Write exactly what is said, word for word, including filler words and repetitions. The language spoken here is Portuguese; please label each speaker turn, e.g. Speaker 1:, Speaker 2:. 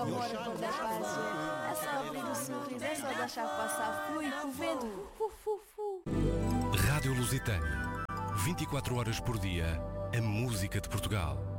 Speaker 1: amor, a cor da paz. É só abrir o sorriso, é só deixar passar. Flui com o vento. Fu, fu, fu.
Speaker 2: Rádio Lusitânia. vinte e quatro horas por dia, a música de Portugal.